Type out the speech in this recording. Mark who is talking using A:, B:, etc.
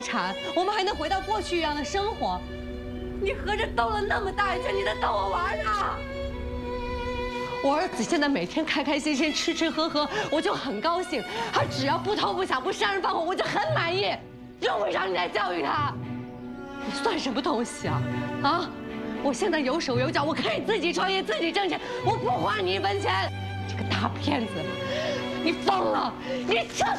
A: 产，我们还能回到过去一样的生活。你合着兜了那么大一圈，你在逗我玩啊？我儿子现在每天开开心心吃吃喝喝，我就很高兴。他只要不偷不抢不杀人放火，我就很满意。用不着你来教育他。你算什么东西啊？啊！我现在有手有脚，我可以自己创业，自己挣钱，我不花你一分钱。这个大骗子，你疯了！你彻